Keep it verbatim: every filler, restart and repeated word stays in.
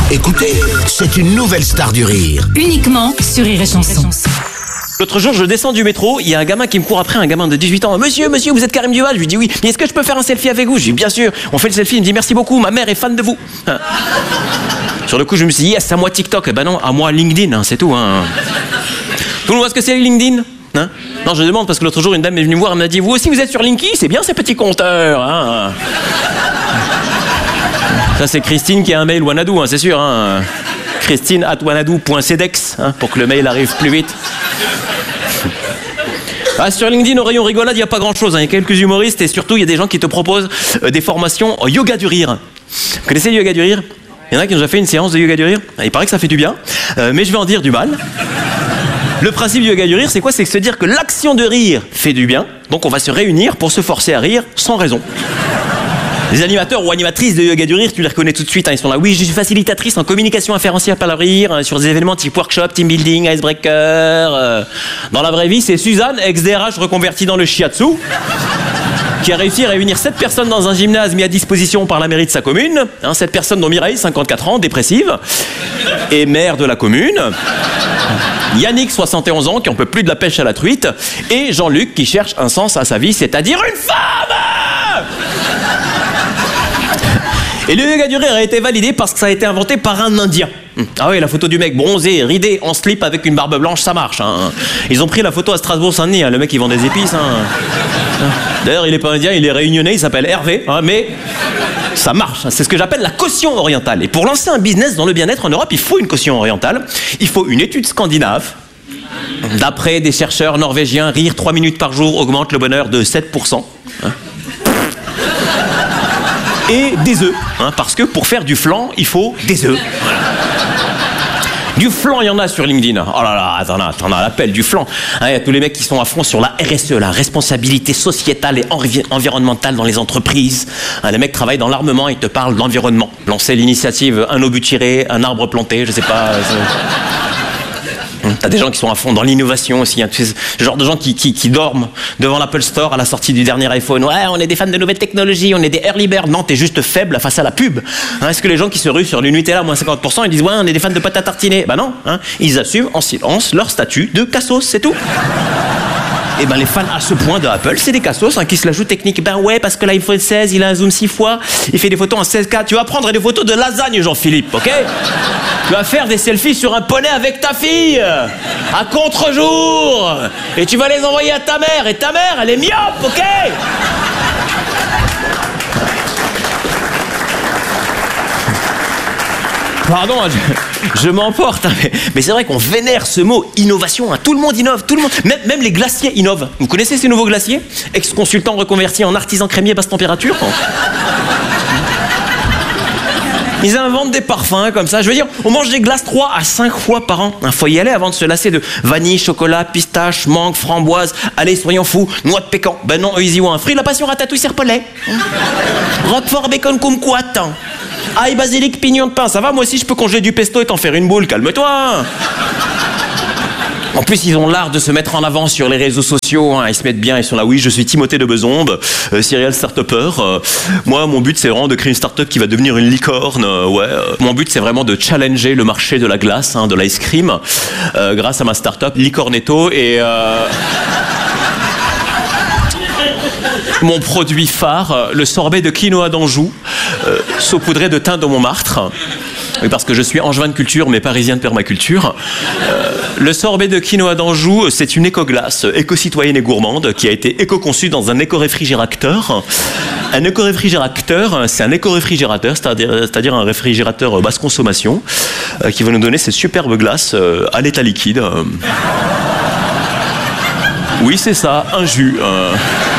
Écoutez, c'est une nouvelle star du rire. Uniquement sur Rire et Chanson. L'autre jour, je descends du métro, il y a un gamin qui me court après, un gamin de dix-huit ans. Monsieur, monsieur, vous êtes Karim Duval? Je lui dis oui. Mais est-ce que je peux faire un selfie avec vous? Je lui dis bien sûr. On fait le selfie, il me dit merci beaucoup, ma mère est fan de vous. Hein. Sur le coup, je me suis dit, yes, à moi TikTok. Eh ben non, à moi LinkedIn, hein, c'est tout. Hein. Tout le monde voit ce que c'est LinkedIn? Hein? Non, je demande parce que l'autre jour, une dame est venue me voir, elle m'a dit, vous aussi vous êtes sur Linky? C'est bien ces petits compteurs. Hein. Ça, c'est Christine qui a un mail Wanadoo, hein, c'est sûr. Hein. Christine at wanadoo point cedex, hein, pour que le mail arrive plus vite. Ah, sur LinkedIn, au rayon rigolade, il n'y a pas grand-chose. Hein. Il y a quelques humoristes et surtout, il y a des gens qui te proposent euh, des formations en yoga du rire. Vous connaissez le yoga du rire? Il y en a qui ont déjà fait une séance de yoga du rire. Il paraît que ça fait du bien, euh, mais je vais en dire du mal. Le principe du yoga du rire, c'est quoi? C'est se dire que l'action de rire fait du bien. Donc on va se réunir pour se forcer à rire sans raison. Les animateurs ou animatrices de yoga du rire, tu les reconnais tout de suite, hein, ils sont là. Oui, je suis facilitatrice en communication inférentielle par le rire, hein, sur des événements type workshop, team building, icebreaker. Euh. Dans la vraie vie, c'est Suzanne, ex-D R H reconvertie dans le shiatsu, qui a réussi à réunir sept personnes dans un gymnase mis à disposition par la mairie de sa commune. Hein, sept personnes dont Mireille, cinquante-quatre ans, dépressive, et maire de la commune. Yannick, soixante et onze ans, qui en peut plus de la pêche à la truite. Et Jean-Luc, qui cherche un sens à sa vie, c'est-à-dire une femme. Et le yoga du rire a été validé parce que ça a été inventé par un Indien. Ah oui, la photo du mec bronzé, ridé, en slip avec une barbe blanche, ça marche. Hein. Ils ont pris la photo à Strasbourg-Saint-Denis, hein, le mec il vend des épices. Hein. D'ailleurs, il est pas indien, il est réunionnais, il s'appelle Hervé, hein, mais ça marche. C'est ce que j'appelle la caution orientale. Et pour lancer un business dans le bien-être en Europe, il faut une caution orientale. Il faut une étude scandinave. D'après des chercheurs norvégiens, rire trois minutes par jour augmente le bonheur de sept pour cent. Hein. Et des œufs, hein, parce que pour faire du flan, il faut des œufs. Voilà. Du flan, il y en a sur LinkedIn. Oh là là, t'en as, t'en as l'appel du flan. Il hein, y a tous les mecs qui sont à fond sur la R S E, la responsabilité sociétale et envi- environnementale dans les entreprises. Hein, les mecs travaillent dans l'armement, ils te parlent d'environnement. Lancer l'initiative un obus tiré, un arbre planté, je sais pas. T'as des gens qui sont à fond dans l'innovation aussi, hein, tu sais, ce genre de gens qui, qui, qui dorment devant l'Apple Store à la sortie du dernier iPhone. Ouais, on est des fans de nouvelles technologies, on est des early birds. Non, t'es juste faible face à la pub. Hein, est-ce que les gens qui se ruent sur le Nutella moins cinquante pour cent, ils disent ouais, on est des fans de pâte à tartiner? Bah non, hein, ils assument en silence leur statut de cassos, c'est tout. Et ben les fans à ce point de Apple, c'est des cassos hein, qui se la jouent technique. Ben ouais, parce que l'iPhone seize, il a un zoom six fois, il fait des photos en seize K. Tu vas prendre des photos de lasagne, Jean-Philippe, ok? Tu vas faire des selfies sur un poney avec ta fille, à contre-jour, et tu vas les envoyer à ta mère, et ta mère, elle est myope, ok? Pardon, je, je m'emporte, hein, mais, mais c'est vrai qu'on vénère ce mot innovation. Hein. Tout le monde innove, tout le monde. Même, même les glaciers innovent. Vous connaissez ces nouveaux glaciers? Ex-consultant reconverti en artisan crémier basse température. Ils inventent des parfums comme ça. Je veux dire, on mange des glaces trois à cinq fois par an. Il faut y aller avant de se lasser de vanille, chocolat, pistache, mangue, framboise. Allez, soyons fous, noix de pécan. Ben non, easy one. Fruits de la passion, ratatouille, serpolet. Roquefort, bacon, kumquat. Ail, basilic, pignon de pain. Ça va, moi aussi, je peux congeler du pesto et t'en faire une boule. Calme-toi. En plus, ils ont l'art de se mettre en avant sur les réseaux sociaux. Hein. Ils se mettent bien, ils sont là. Oui, je suis Timothée de Bezombe, euh, serial start-upper. Euh, moi, mon but, c'est vraiment de créer une start-up qui va devenir une licorne. Euh, ouais. Euh, mon but, c'est vraiment de challenger le marché de la glace, hein, de l'ice cream, euh, grâce à ma start-up Licornetto. Et euh... mon produit phare, le sorbet de quinoa d'Anjou, euh, saupoudré de thym de Montmartre. Oui, parce que je suis angevin de culture, mais parisien de permaculture. Euh, le sorbet de quinoa d'Anjou, c'est une éco-glace, éco-citoyenne et gourmande, qui a été éco-conçue dans un éco-réfrigérateur. Un éco-réfrigérateur, c'est un éco-réfrigérateur, c'est-à-dire, c'est-à-dire un réfrigérateur basse consommation, euh, qui va nous donner cette superbe glace euh, à l'état liquide. Euh... Oui, c'est ça, un jus. Euh...